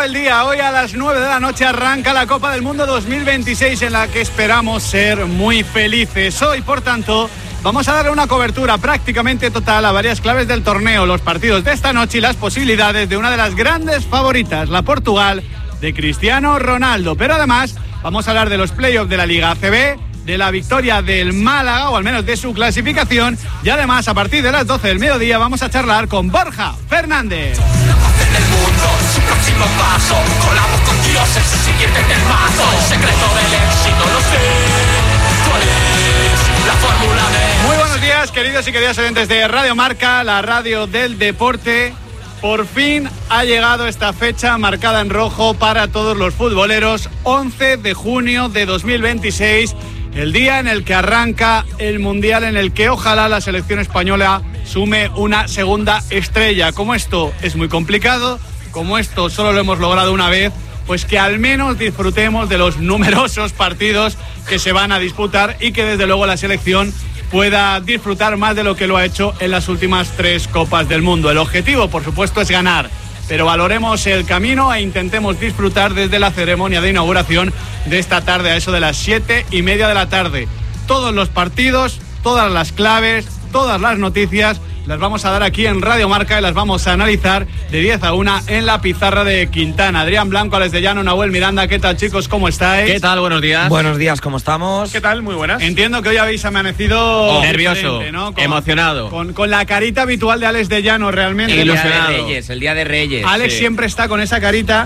llegó el día. Hoy a las 9 de la noche arranca la Copa del Mundo 2026, en la que esperamos ser muy felices. Hoy, por tanto, vamos a darle una cobertura prácticamente total a varias claves del torneo, los partidos de esta noche y las posibilidades de una de las grandes favoritas, la Portugal de Cristiano Ronaldo. Pero además vamos a hablar de los playoffs de la Liga ACB, de la victoria del Málaga, o al menos de su clasificación, y además a partir de las 12 del mediodía vamos a charlar con Borja Fernández. El mundo, su próximo paso, colamos con Dios en su siguiente termazo. El secreto del éxito, lo sé. ¿Cuál es la fórmula de...? Muy buenos días, queridos y queridas oyentes de Radio Marca, la radio del deporte. Por fin ha llegado esta fecha marcada en rojo para todos los futboleros, 11 de junio de 2026, el día en el que arranca el Mundial, en el que ojalá la selección española sume una segunda estrella. Como esto es muy complicado, como esto solo lo hemos logrado una vez, pues que al menos disfrutemos de los numerosos partidos que se van a disputar y que desde luego la selección pueda disfrutar más de lo que lo ha hecho en las últimas 3 Copas del Mundo. El objetivo, por supuesto, es ganar, pero valoremos el camino e intentemos disfrutar desde la ceremonia de inauguración de esta tarde, a eso de las 7:30 de la tarde. Todos los partidos, todas las claves, todas las noticias las vamos a dar aquí en Radio Marca y las vamos a analizar de 10 a 1 en la pizarra de Quintana. Adrián Blanco, Alex de Llano, Nahuel Miranda, ¿qué tal, chicos? ¿Cómo estáis? ¿Qué tal? Buenos días. Buenos días, ¿cómo estamos? ¿Qué tal? Muy buenas. Entiendo que hoy habéis amanecido nervioso, ¿no? emocionado. Con la carita habitual de Alex de Llano, realmente. El día de Reyes. Alex siempre está con esa carita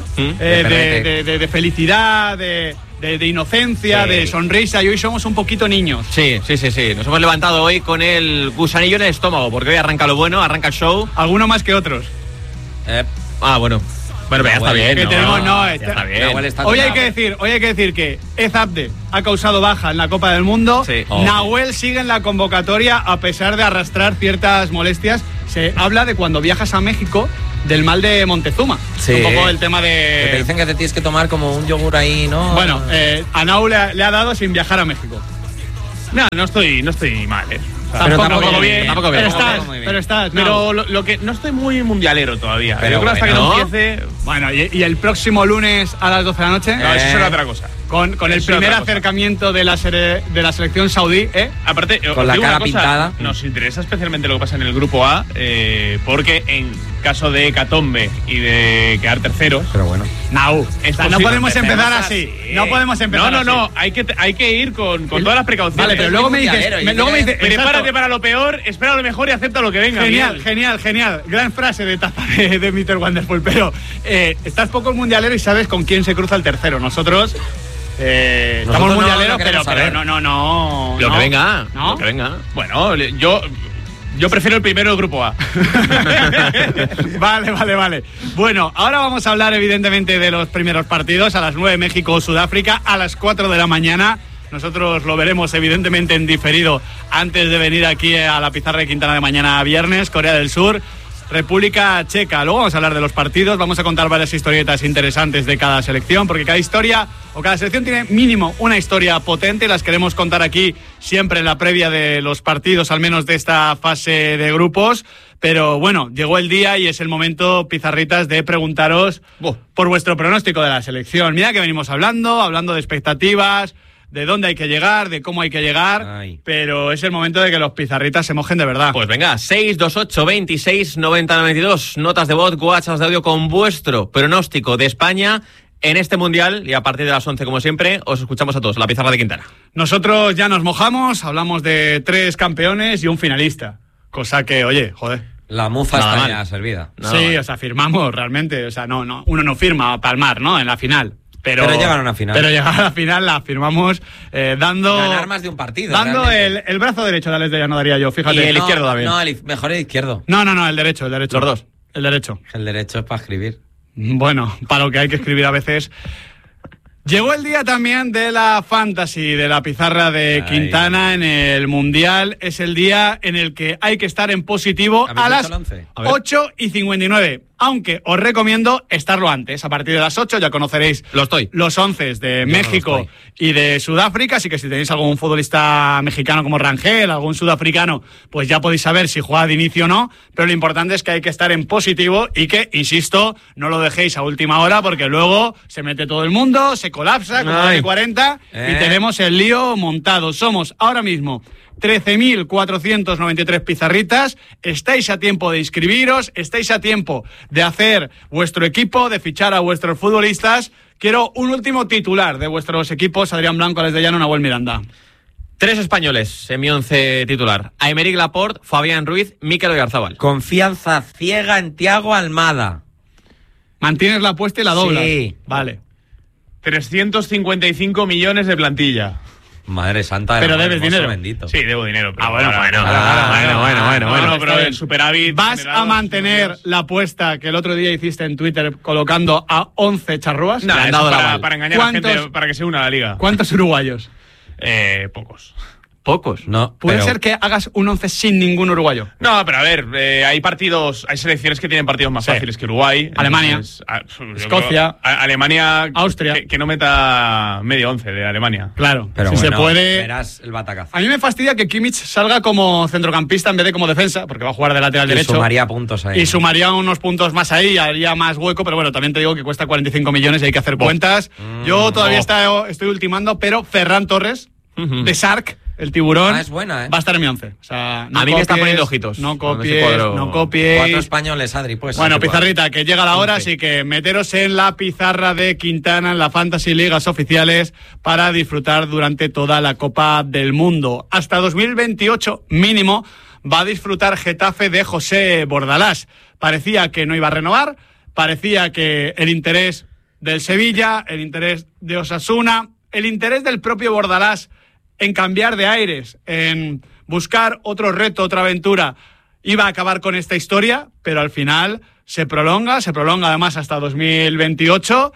de felicidad, de inocencia, de sonrisa, y hoy somos un poquito niños. Sí. Nos hemos levantado hoy con el gusanillo en el estómago, porque hoy arranca lo bueno, arranca el show. Alguno más que otros. Bueno. Bueno, ya está bien. Está bien. Hoy hay que decir que Ezabde ha causado baja en la Copa del Mundo. Sí. Nahuel sigue en la convocatoria a pesar de arrastrar ciertas molestias. Se habla de cuando viajas a México del mal de Montezuma. Sí. Un poco el tema de... Que te dicen que te tienes que tomar como un yogur ahí, ¿no? Bueno, a Nahuel le ha dado sin viajar a México. No estoy mal, Pero tampoco bien. Pero estás. Pero lo que no estoy muy mundialero todavía. Pero yo creo hasta que no empiece. Bueno, y el próximo lunes a las 12 de la noche. No, eso será otra cosa. Con el primer acercamiento de la selección saudí, Aparte, con la cara pintada. Nos interesa especialmente lo que pasa en el grupo A, porque en caso de hecatombe y de quedar terceros. Pero bueno. No podemos empezar así. No podemos empezar así. No. Hay que ir con todas las precauciones. Vale, pero luego me dices, prepárate para lo peor, espera lo mejor y acepta lo que venga. Genial. Gran frase de tapa de Mr. Wonderful. Pero estás poco mundialero y sabes con quién se cruza el tercero. Nosotros estamos mundialeros, pero no. Lo que venga. ¿No? Lo que venga. Bueno, yo prefiero el primero del grupo A. Vale. Bueno, ahora vamos a hablar evidentemente de los primeros partidos. A las 9 México-Sudáfrica, a las 4 de la mañana. Nosotros lo veremos evidentemente en diferido antes de venir aquí a la pizarra de Quintana de mañana viernes. Corea del Sur, República Checa. Luego vamos a hablar de los partidos, vamos a contar varias historietas interesantes de cada selección, porque cada historia o cada selección tiene mínimo una historia potente y las queremos contar aquí siempre en la previa de los partidos, al menos de esta fase de grupos. Pero bueno, llegó el día y es el momento, pizarritas, de preguntaros por vuestro pronóstico de la selección. Mira que venimos hablando de expectativas, de dónde hay que llegar, de cómo hay que llegar, pero es el momento de que los pizarritas se mojen de verdad. Pues venga, 628 26 90 92, notas de voz, WhatsApp de audio con vuestro pronóstico de España en este Mundial, y a partir de las 11, como siempre, os escuchamos a todos, la pizarra de Quintana. Nosotros ya nos mojamos, hablamos de 3 campeones y un finalista, cosa que, oye, joder. La mufa está ya servida. Sí, o sea, firmamos realmente, o sea, uno no firma a palmar, ¿no? En la final. Pero llegar a una final. Pero llegar a la final la firmamos dando... Ganar más de un partido. Dando el brazo derecho de Alex de Llano, daría yo, fíjate. Y el izquierdo también. No, mejor el izquierdo. No, el derecho. Los dos. El derecho. El derecho es para escribir. Bueno, para lo que hay que escribir a veces. Llegó el día también de la fantasy, de la pizarra de Quintana en el Mundial. Es el día en el que hay que estar en positivo a las 8:59. aunque os recomiendo estarlo antes, a partir de las 8 ya conoceréis los 11 de México y de Sudáfrica, así que si tenéis algún futbolista mexicano como Rangel, algún sudafricano, pues ya podéis saber si juega de inicio o no, pero lo importante es que hay que estar en positivo y que, insisto, no lo dejéis a última hora porque luego se mete todo el mundo, se colapsa como de 40 y tenemos el lío montado. Somos ahora mismo 13.493 pizarritas, estáis a tiempo de inscribiros, estáis a tiempo de hacer vuestro equipo, de fichar a vuestros futbolistas. Quiero un último titular de vuestros equipos, Adrián Blanco, Alex de Llano, Nahuel Miranda. 3 españoles en mi 11 titular: Aymeric Laporte, Fabián Ruiz, Mikel Oyarzabal. Confianza ciega en Thiago Almada. ¿Mantienes la apuesta y la doblas? Sí. Vale. 355 millones de plantilla. Madre santa. Pero debes dinero. Bendito. Sí, debo dinero. Pero Bueno, pero el superávit... ¿Vas a mantener la apuesta que el otro día hiciste en Twitter colocando a 11 charrúas? No, Le han eso dado la para engañar a la gente, para que se una a la liga. ¿Cuántos uruguayos? Pocos. Pocos. No, ¿Puede pero- ser que hagas un 11 sin ningún uruguayo? No, pero a ver, hay selecciones que tienen partidos más fáciles que Uruguay. Alemania. Entonces, yo Escocia. creo, Alemania. Austria. Que no meta medio 11 de Alemania. Claro, Pero si bueno, se puede... verás el batacazo. A mí me fastidia que Kimmich salga como centrocampista en vez de como defensa, porque va a jugar de lateral Y derecho. sumaría puntos ahí. Y sumaría unos puntos más ahí, haría más hueco, pero bueno, también te digo que cuesta 45 millones y hay que hacer cuentas. Yo todavía estoy ultimando, pero Ferran Torres, de Sark, el tiburón, Es buena, va a estar en mi 11. O sea, no A mí me están copies, poniendo ojitos. No Con ese copies, cuadro. no 4 copies. españoles, Adri, pues. Bueno, sí que pizarrita, que llega la hora, 11. así que meteros en la pizarra de Quintana, en la Fantasy Ligas oficiales, para disfrutar durante toda la Copa del Mundo. Hasta 2028, mínimo, va a disfrutar Getafe de José Bordalás. Parecía que no iba a renovar, parecía que el interés del Sevilla, el interés de Osasuna, el interés del propio Bordalás en cambiar de aires, en buscar otro reto, otra aventura, iba a acabar con esta historia, pero al final se prolonga además hasta 2028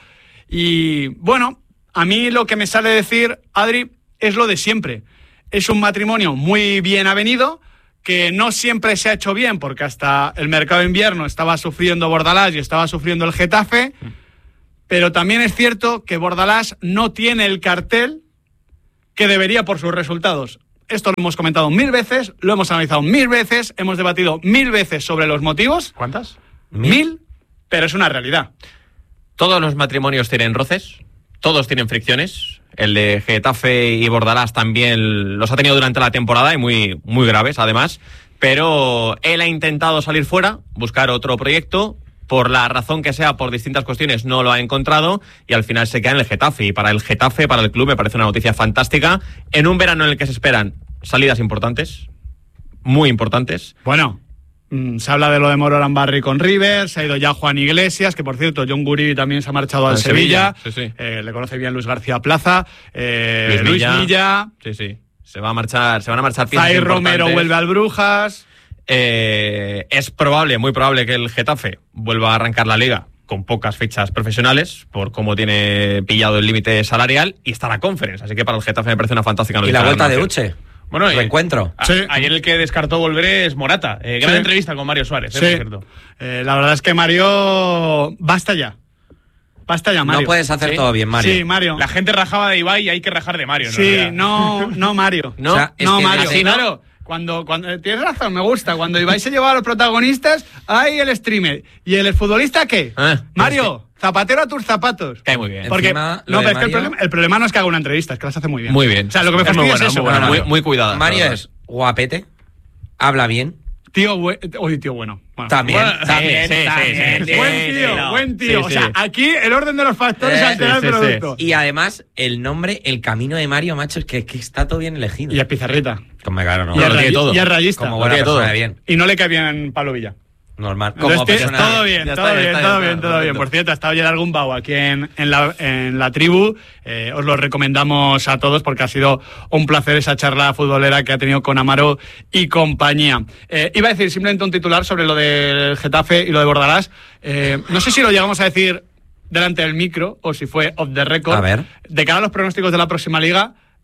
y bueno, a mí lo que me sale decir, Adri, es lo de siempre. Es un matrimonio muy bien avenido, que no siempre se ha hecho bien, porque hasta el mercado de invierno estaba sufriendo Bordalás y estaba sufriendo el Getafe, pero también es cierto que Bordalás no tiene el cartel que debería por sus resultados. Esto lo hemos comentado 1000 veces, lo hemos analizado 1000 veces, hemos debatido 1000 veces sobre los motivos. ¿Cuántas? 1000, pero es una realidad. Todos los matrimonios tienen roces, todos tienen fricciones. El de Getafe y Bordalás también los ha tenido durante la temporada y muy, muy graves además. Pero él ha intentado salir fuera, buscar otro proyecto. Por la razón que sea, por distintas cuestiones, no lo ha encontrado y al final se queda en el Getafe. Y para el Getafe, para el club, me parece una noticia fantástica. En un verano en el que se esperan salidas importantes, muy importantes. Bueno, se habla de lo de Moro Arambarri con River, se ha ido ya Juan Iglesias, que por cierto, John Guribi también se ha marchado al Sevilla. Sí, sí. Le conoce bien Luis García Plaza, Luis Milla. Sí, sí. Se van a marchar piezas Zaire Romero importantes. vuelve al Brujas. Es probable, muy probable, que el Getafe vuelva a arrancar la liga con pocas fechas profesionales, por cómo tiene pillado el límite salarial, y está la Conference. Así que para el Getafe me parece una fantástica Y noticia. la vuelta de Arnauce. Uche. Bueno, reencuentro. Sí. Ayer el que descartó volver es Morata. Gran entrevista con Mario Suárez, Sí. por cierto. La verdad es que Mario... Basta ya, Mario. No puedes hacer ¿Sí? todo bien, Mario. Sí, Mario. La gente rajaba de Ibai y hay que rajar de Mario, ¿no? Sí, no, Mario. ¿No? O sea, es No, que Mario, así, ¿no? claro. Cuando tienes razón, me gusta. Cuando Ibai se lleva a los protagonistas, hay el streamer. ¿Y el futbolista qué? Mario, zapatero a tus zapatos. Cae muy bien. Porque Encima, no, lo de pero es que Mario- el problema no es que haga una entrevista, es que las hace muy bien. Muy bien. O sea, lo que me Es muy fastidia buena, es eso. muy buena, Mario. muy cuidada. Mario la verdad. es guapete, habla bien. Tío bueno. Bueno. También, Bueno, también, sí, sí, también. sí, sí. Buen tío. Sí, O sea, sí. aquí el orden de los factores altera el sí, sí. producto. Y además, el nombre, el camino de Mario, macho, es que está todo bien elegido. Y es pizarrita. Como claro, no. Y es lo tiene todo. y es rayista. Como Lo buena tiene todo. persona de bien. Y no le cae bien Pablo Villa. Normal. Entonces, Como persona de todo bien, Ya todo está, bien, ya está, todo ya bien, está, todo bien. perfecto. Por cierto, ha estado Gerard Gumbau aquí en la tribu. Os lo recomendamos a todos porque ha sido un placer esa charla futbolera que ha tenido con Amaro y compañía. Iba a decir simplemente un titular sobre lo del Getafe y lo de Bordalás. No sé si lo llegamos a decir delante del micro o si fue off the record. A ver. De cara a los pronósticos de la próxima liga,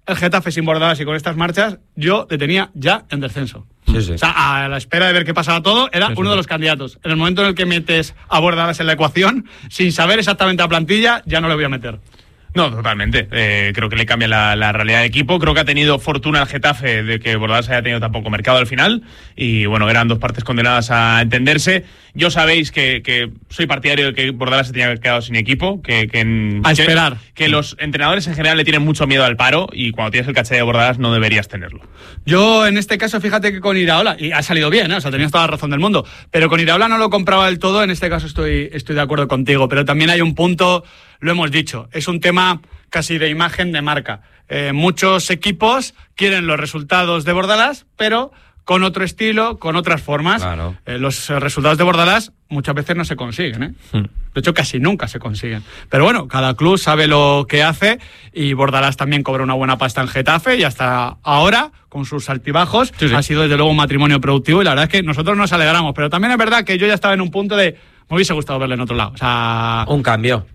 el Getafe sin Bordalás y con estas marchas, yo le tenía ya en descenso. Sí. O sea, a la espera de ver qué pasaba todo, era uno de los candidatos. En el momento en el que metes a Bordalás en la ecuación, sin saber exactamente la plantilla, ya no le voy a meter. No, totalmente. Creo que le cambia la realidad de equipo. Creo que ha tenido fortuna el Getafe de que Bordalás haya tenido tan poco mercado al final. Y bueno, eran dos partes condenadas a entenderse. Yo sabéis que soy partidario de que Bordalás se tenía que haber quedado sin equipo. A esperar. Que los entrenadores en general le tienen mucho miedo al paro y cuando tienes el caché de Bordalás no deberías tenerlo. Yo, en este caso, fíjate que con Iraola, y ha salido bien, o sea, tenías toda la razón del mundo, pero con Iraola no lo compraba del todo. En este caso estoy de acuerdo contigo, pero también hay un punto, lo hemos dicho, es un tema casi de imagen de marca. Muchos equipos quieren los resultados de Bordalás, pero con otro estilo, con otras formas. Claro. Los resultados de Bordalás muchas veces no se consiguen, De hecho, casi nunca se consiguen. Pero bueno, cada club sabe lo que hace y Bordalás también cobra una buena pasta en Getafe y hasta ahora, con sus altibajos, ha sido desde luego un matrimonio productivo y la verdad es que nosotros nos alegramos. Pero también es verdad que yo ya estaba en un punto de... Me hubiese gustado verle en otro lado. O sea, Un cambio.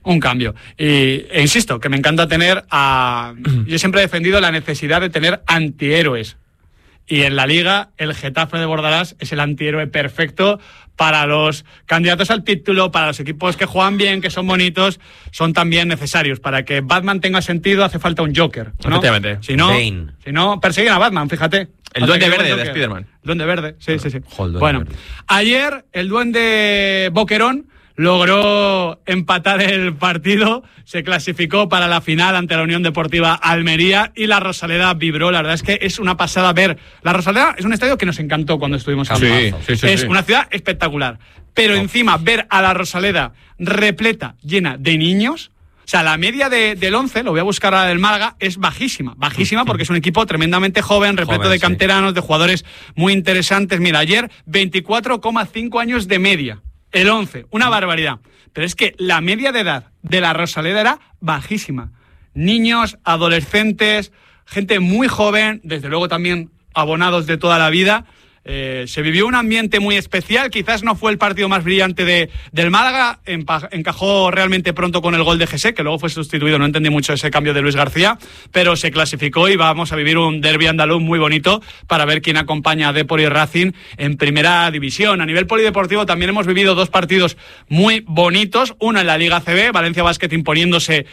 E insisto, que me encanta tener a... Yo siempre he defendido la necesidad de tener antihéroes. Y en la Liga, el Getafe de Bordalás es el antihéroe perfecto para los candidatos al título, para los equipos que juegan bien, que son bonitos, son también necesarios. Para que Batman tenga sentido hace falta un Joker, ¿no? Efectivamente. Si no, persiguen a Batman, fíjate. El Duende Verde de Spiderman. Duende Verde, sí. Bueno, Verde. Ayer el Duende Boquerón logró empatar el partido, se clasificó para la final ante la Unión Deportiva Almería y la Rosaleda vibró. La verdad es que es una pasada ver. La Rosaleda es un estadio que nos encantó cuando estuvimos allí. Es una ciudad espectacular. Pero encima ver a la Rosaleda repleta, llena de niños. O sea, la media del 11, lo voy a buscar ahora del Málaga, es bajísima porque es un equipo tremendamente joven, repleto de canteranos, de jugadores muy interesantes. Mira, ayer 24,5 años de media. El 11, una barbaridad. Pero es que la media de edad de la Rosaleda era bajísima. Niños, adolescentes, gente muy joven, desde luego también abonados de toda la vida. Se vivió un ambiente muy especial, quizás no fue el partido más brillante del Málaga, encajó realmente pronto con el gol de Jesse, que luego fue sustituido, no entendí mucho ese cambio de Luis García, pero se clasificó y vamos a vivir un derbi andaluz muy bonito para ver quién acompaña a Depor y Racing en primera división. A nivel polideportivo también hemos vivido dos partidos muy bonitos, uno en la Liga CB, Valencia Basket imponiéndose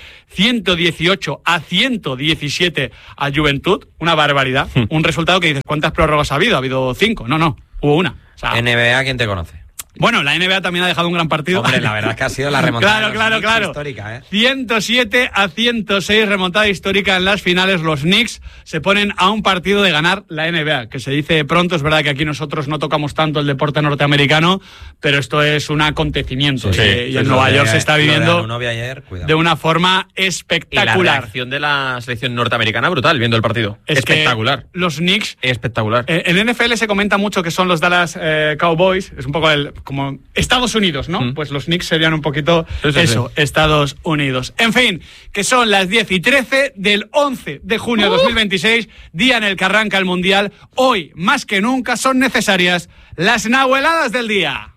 118-117 a Juventud, una barbaridad, un resultado que dices, ¿cuántas prórrogas ha habido? Ha hado 5. No, hubo una. O sea, NBA, ¿quién te conoce? Bueno, la NBA también ha dejado un gran partido. Hombre, la verdad es que ha sido la remontada claro. histórica, 107-106, remontada histórica en las finales. Los Knicks se ponen a un partido de ganar la NBA, que se dice pronto. Es verdad que aquí nosotros no tocamos tanto el deporte norteamericano, pero esto es un acontecimiento. Y en Nueva York se está viviendo de una forma espectacular. Y la reacción de la selección norteamericana brutal viendo el partido. Es espectacular. Los Knicks... Espectacular. En NFL se comenta mucho que son los Dallas Cowboys. Es un poco como Estados Unidos, ¿no? Pues los Knicks serían un poquito Estados Unidos. En fin, que son las 10:13 del 11 de junio de 2026, día en el que arranca el Mundial. Hoy, más que nunca, son necesarias las nahueladas del día.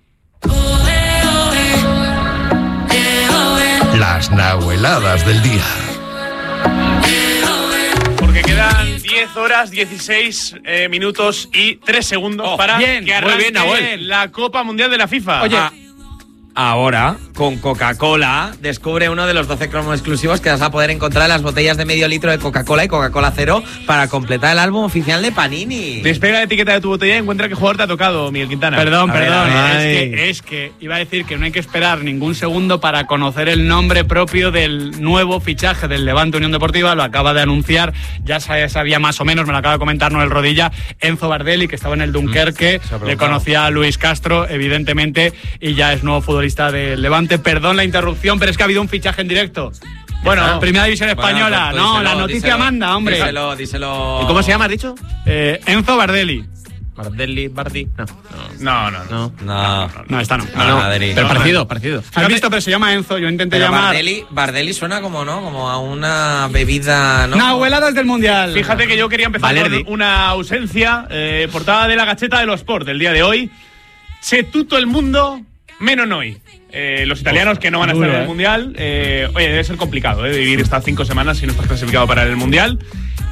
Las nahueladas del día. Porque quedan 10 horas, 16 minutos y 3 segundos para que arranque la Copa Mundial de la FIFA. Oye, ahora, con Coca-Cola, descubre uno de los 12 cromos exclusivos que vas a poder encontrar en las botellas de medio litro de Coca-Cola y Coca-Cola Cero para completar el álbum oficial de Panini. Despega la etiqueta de tu botella y encuentra qué jugador te ha tocado, Miguel Quintana. Perdón. Es que iba a decir que no hay que esperar ningún segundo para conocer el nombre propio del nuevo fichaje del Levante Unión Deportiva. Lo acaba de anunciar, ya sabía más o menos, me lo acaba de comentar Noel Rodilla, Enzo Bardelli, que estaba en el Dunkerque, le conocía a Luis Castro, evidentemente, y ya es nuevo futbolista del Levante. Perdón la interrupción, pero es que ha habido un fichaje en directo. Bueno, Primera División Española. Pues díselo, la noticia manda, hombre. Díselo. ¿Y cómo se llama, has dicho? Enzo Bardelli. Bardi. No, esta no. Pero parecido. ¿Has visto? Pero se llama Enzo. Yo intenté llamar. Bardelli suena como a una bebida, ¿no? Nahueladas del Mundial. Fíjate que yo quería empezar con una ausencia. Portada de la Gaceta dello Sport del día de hoy. C'è tutto el mundo menos noi. Los italianos que no van a estar en el Mundial. Oye, debe ser complicado vivir estas 5 semanas si no estás clasificado para el Mundial.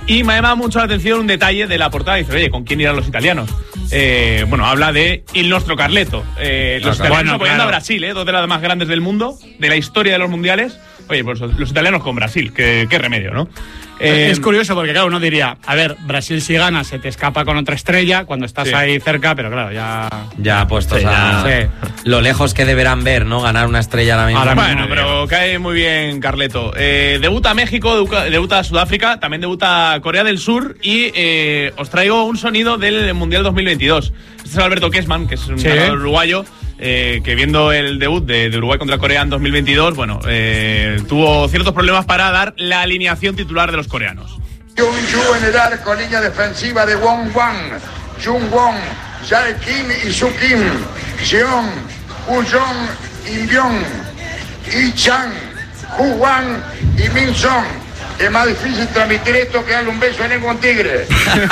Y me ha llamado mucho la atención un detalle de la portada. Dice, oye, ¿con quién irán los italianos? Bueno, habla de Il nostro Carleto. Los italianos apoyando a Brasil, dos de las más grandes del mundo, de la historia de los mundiales. Oye, pues los italianos con Brasil, qué remedio, ¿no? Es curioso porque, claro, uno diría, a ver, Brasil si gana se te escapa con otra estrella cuando estás ahí cerca, pero claro, ya puestos lo lejos que deberán ver, ¿no? Ganar una estrella ahora mismo. Bueno, pero cae muy bien Carleto. Debuta México, debuta Sudáfrica, también debuta Corea del Sur y os traigo un sonido del Mundial 2022. Este es Alberto Kessman, que es un ganador uruguayo. Que viendo el debut de Uruguay contra Corea en 2022, bueno, tuvo ciertos problemas para dar la alineación titular de los coreanos. Jung-Ju en el arco, línea defensiva de Won-Wan, Jung-Won, Jae-Kim y Su-Kim, Jeon, Woo-Jong, In-Byung, I-Chan, Hu-Wan y Min-Song. Es más difícil transmitir esto que darle un beso en lengua a un tigre.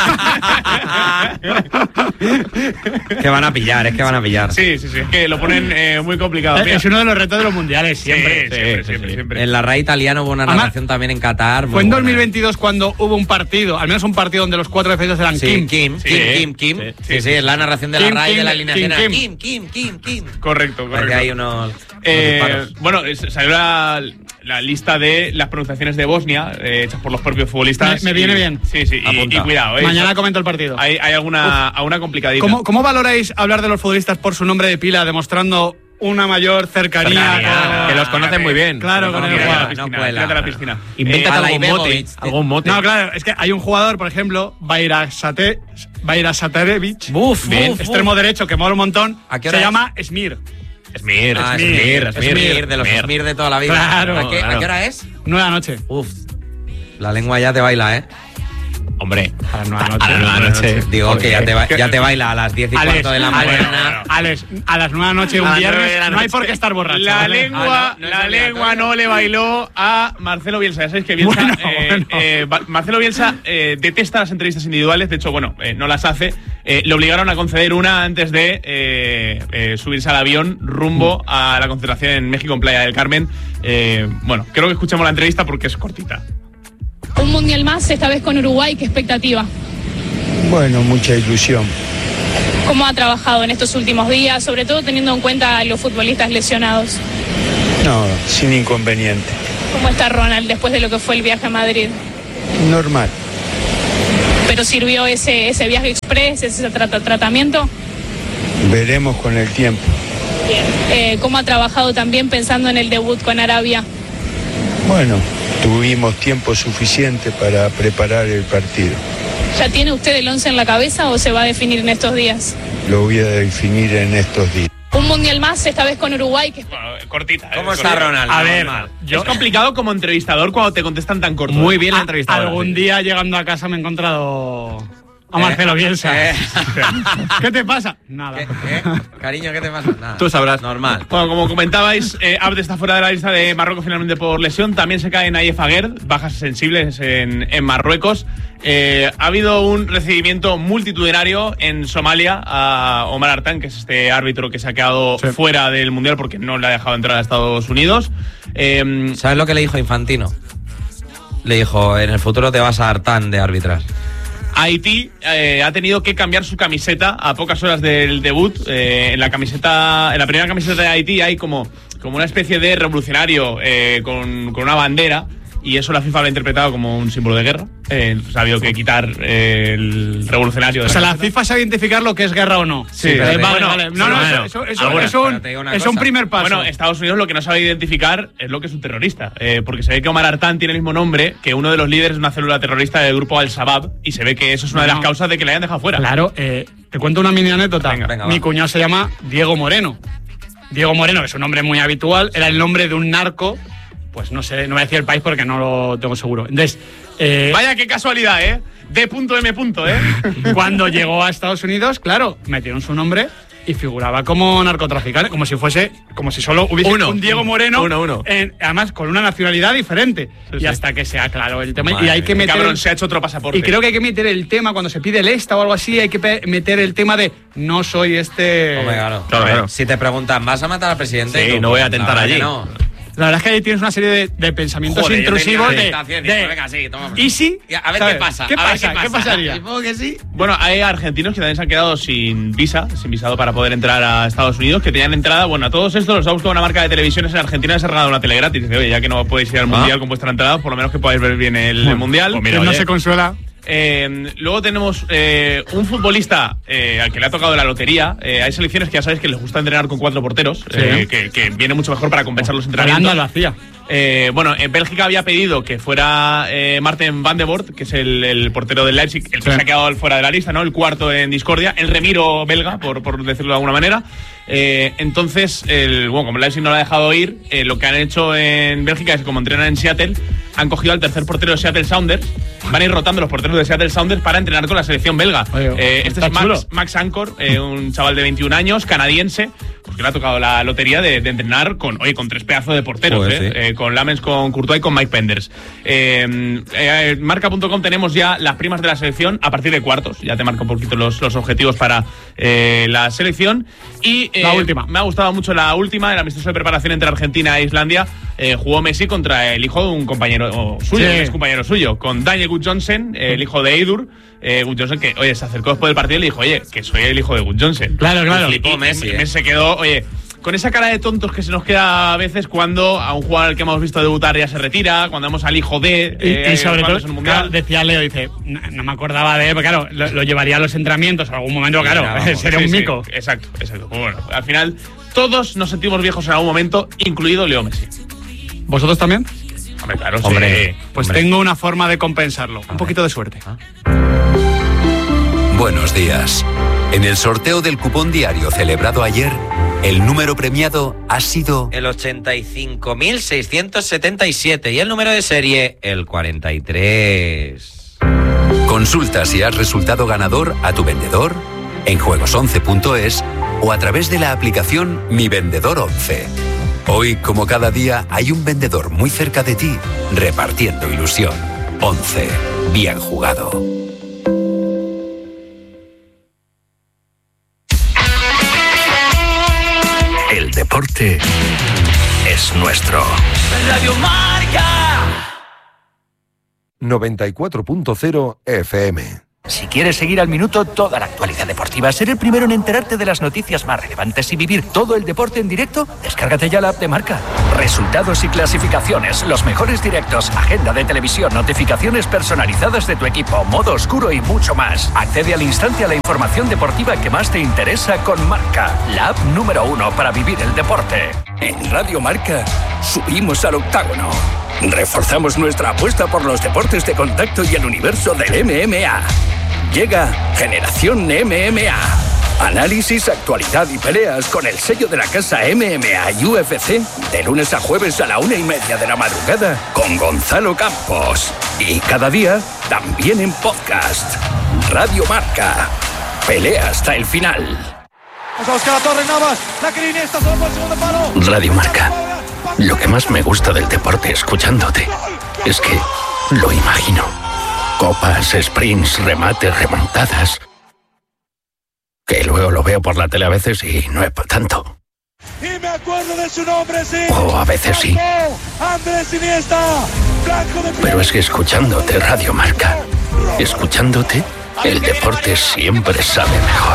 Que van a pillar, Sí, es que lo ponen muy complicado. Es uno de los retos de los mundiales, siempre. Siempre. En la RAI italiano hubo una narración también en Qatar. Fue en 2022 cuando hubo un partido, al menos un partido donde los 4 defensas eran Kim. Sí, es la narración de la RAI de la alineación. Kim. Correcto. Hay unos bueno, salió la lista de las pronunciaciones de Bosnia hechas por los propios futbolistas. Me viene bien. Sí, y cuidado. Mañana comento el partido. Hay alguna complicadita. ¿Cómo valoráis hablar de los futbolistas por su nombre de pila, demostrando una mayor cercanía? Que los conocen muy bien. Claro, con el jugador. Tírate a la piscina. Invéntate algún mote. No, claro, es que hay un jugador, por ejemplo, Bajrasatevic, extremo derecho, que mola un montón. Se llama Smir. Smir, de los Smir de toda la vida. Claro. ¿A qué hora es? 9 de la noche. Uf, la lengua ya te baila, ¿eh? Hombre, a las 9 de la noche. Digo que ya te baila a las 10 y cuarto de la mañana. Alex, a las 9 de la noche un viernes no hay por qué estar borracho. La lengua no le bailó a Marcelo Bielsa. Ya sabéis que Bielsa, Marcelo Bielsa detesta las entrevistas individuales. De hecho, no las hace. Le obligaron a conceder una antes de subirse al avión rumbo a la concentración en México, en Playa del Carmen. Creo que escuchemos la entrevista porque es cortita. Un mundial más, esta vez con Uruguay, ¿qué expectativa? Bueno, mucha ilusión. ¿Cómo ha trabajado en estos últimos días, sobre todo teniendo en cuenta a los futbolistas lesionados? No, sin inconveniente. ¿Cómo está Ronald después de lo que fue el viaje a Madrid? Normal. ¿Pero sirvió ese viaje express, ese tratamiento? Veremos con el tiempo. Bien. ¿Cómo ha trabajado también pensando en el debut con Arabia? Bueno, tuvimos tiempo suficiente para preparar el partido. ¿Ya tiene usted el 11 en la cabeza o se va a definir en estos días? Lo voy a definir en estos días. Un mundial más, esta vez con Uruguay. Cortita. ¿Cómo está Ronald? A ver, es complicado como entrevistador cuando te contestan tan corto. Muy bien la entrevista. Algún día llegando a casa me he encontrado a Marcelo Bielsa. ¿Qué te pasa? Nada. Cariño, ¿qué te pasa? Nada. Tú sabrás. Normal. Bueno, como comentabais, Abde está fuera de la lista de Marruecos finalmente por lesión. También se cae Nayef Aguerd, bajas sensibles en Marruecos. Ha habido un recibimiento multitudinario en Somalia a Omar Artan, que es este árbitro que se ha quedado fuera del Mundial porque no le ha dejado entrar a Estados Unidos. ¿Sabes lo que le dijo Infantino? Le dijo, en el futuro te vas a Artan de arbitrar. Haití ha tenido que cambiar su camiseta a pocas horas del debut. En la primera camiseta de Haití hay como una especie de revolucionario con una bandera. Y eso la FIFA lo ha interpretado como un símbolo de guerra. Ha habido que quitar el revolucionario. O sea, la FIFA sabe identificar lo que es guerra o no. Sí, vale. Es un primer paso. Bueno, Estados Unidos lo que no sabe identificar es lo que es un terrorista. Porque se ve que Omar Artan tiene el mismo nombre que uno de los líderes de una célula terrorista del grupo Al-Shabaab. Y se ve que eso es una de las causas de que le hayan dejado fuera. Claro, te cuento una mini anécdota. Venga, Mi cuñado se llama Diego Moreno. Diego Moreno, que es un nombre muy habitual, era el nombre de un narco. Pues no sé, no voy a decir el país porque no lo tengo seguro. Entonces, vaya qué casualidad, D.M. Cuando llegó a Estados Unidos, claro, metieron su nombre y figuraba como narcotraficante, como si solo hubiese un Diego Moreno, además con una nacionalidad diferente. Y hasta que se aclaró el tema. Y hay que meter. Cabrón, se ha hecho otro pasaporte. Y creo que hay que meter el tema cuando se pide el ESTA o algo así, hay que meter el tema de no soy este. Hombre, claro. Si te preguntan, ¿vas a matar al presidente? Sí, no voy a atentar allí. No. La verdad es que ahí tienes una serie de pensamientos Joder, intrusivos venga, sí, toma. ¿Y si? A ver qué pasa. ¿Qué pasaría? Supongo que sí. Bueno, hay argentinos que también se han quedado sin visado para poder entrar a Estados Unidos, que tenían entrada. Bueno, a todos estos los ha buscado una marca de televisiones en Argentina, les ha regalado una tele gratis. Dice, oye, ya que no podéis ir al Mundial con vuestra entrada, por lo menos que podáis ver bien el Mundial. Pues mira, no se consuela. Luego tenemos un futbolista al que le ha tocado la lotería. Hay selecciones que ya sabéis que les gusta entrenar con 4 porteros, que viene mucho mejor para compensar los entrenamientos. Holanda lo hacía. Bueno, en Bélgica había pedido que fuera Marten van de Voort, que es el portero del Leipzig, el que se ha quedado fuera de la lista, ¿no? El cuarto en discordia, el remiro belga, por decirlo de alguna manera. Entonces, como el Leipzig no lo ha dejado ir, lo que han hecho en Bélgica es, como entrenan en Seattle, han cogido al tercer portero de Seattle Sounders. Van a ir rotando los porteros de Seattle Sounders para entrenar con la selección belga. Este es Max Ancor, un chaval de 21 años, canadiense, pues que le ha tocado la lotería de entrenar con 3 pedazos de porteros, con Lamens, con Courtois y con Mike Penders. Marca.com tenemos ya las primas de la selección a partir de cuartos. Ya te marco un poquito los objetivos para la selección. Y la última. Me ha gustado mucho la última, el amistoso de preparación entre Argentina e Islandia. Jugó Messi contra el hijo de un compañero suyo, un ex compañero suyo, con Daniel Gudjohnsen, el hijo de Eidur. Gudjohnsen, que, se acercó después del partido y le dijo, oye, que soy el hijo de Gudjohnsen. Claro. Flipó Messi, se quedó, con esa cara de tontos que se nos queda a veces cuando a un jugador que hemos visto debutar ya se retira, cuando vemos al hijo de... y sobre todo, claro, decía Leo, dice, no me acordaba de él, porque claro, lo llevaría a los entrenamientos en algún momento, sería un mico. Exacto. Bueno, al final, todos nos sentimos viejos en algún momento, incluido Leo Messi. ¿Vosotros también? Hombre, claro, Hombre, sí. Pues tengo una forma de compensarlo. Un poquito de suerte. Buenos días. En el sorteo del cupón diario celebrado ayer, el número premiado ha sido el 85.677 y el número de serie el 43. Consulta si has resultado ganador a tu vendedor, en juegos11.es o a través de la aplicación Mi Vendedor 11. Hoy, como cada día, hay un vendedor muy cerca de ti, repartiendo ilusión. 11. Bien jugado. El deporte es nuestro. Radio Marca. 94.0 FM. Si quieres seguir al minuto toda la actualidad deportiva, ser el primero en enterarte de las noticias más relevantes y vivir todo el deporte en directo, descárgate ya la app de Marca. Resultados y clasificaciones, los mejores directos, agenda de televisión, notificaciones personalizadas de tu equipo, modo oscuro y mucho más. Accede al instante a la información deportiva que más te interesa con Marca, la app número 1 para vivir el deporte. En Radio Marca subimos al octágono. Reforzamos nuestra apuesta por los deportes de contacto y el universo del MMA. Llega Generación MMA. Análisis, actualidad y peleas con el sello de la casa MMA y UFC de lunes a jueves a la 1:30 de la madrugada con Gonzalo Campos. Y cada día también en podcast. Radio Marca. Pelea hasta el final. Vamos a buscar a Torres Navas. La que Iniesta solo por el segundo palo. Radio Marca. Lo que más me gusta del deporte escuchándote es que lo imagino. Copas, sprints, remates, remontadas. Que luego lo veo por la tele a veces y no es para tanto. Y me acuerdo de su nombre, sí. O a veces sí. Andrés Iniesta. Pero es que escuchándote Radio Marca, escuchándote, el deporte siempre sabe mejor.